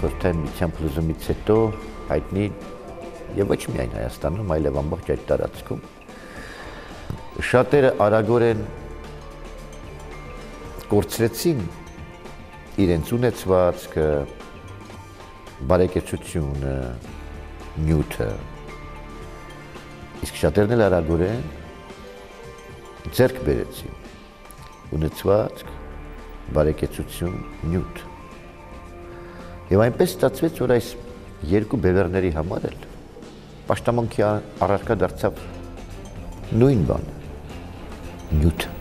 Խորհրդային Միության փլուզումից հետո հայտնի եւ ոչ միայն Հայաստանում, այլև ամբողջ այդ տարածքում շատերը արագորեն կորցրեցին իրենց ունեցվածքը, բարեկեցությունը, նյութը, իսկ շատերն էլ արագորեն ձեռք բերեցին ունեցվածք, բարեկեցություն, նյութ։ Եվ այնպես ստացվեց, որ այս երկու բևեռների համար էլ պաշտամունքի առարկա դարձավ նույն բանը՝ նյութը։